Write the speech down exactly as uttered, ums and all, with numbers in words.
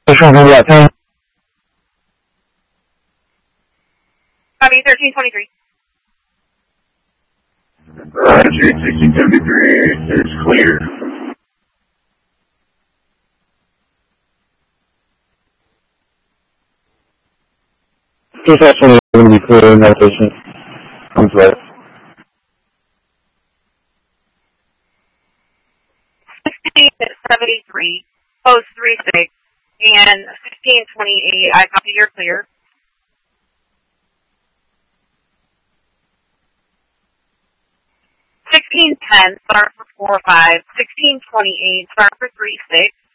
Station from what time? Copy thirteen twenty-three. Roger, sixteen seventy-three is clear. Just actually going to be clear in that station. Comes right. sixteen seventy-three, post three six, and sixteen twenty-eight, I copy, you're clear. sixteen ten, start for four five, sixteen twenty-eight, start for three six,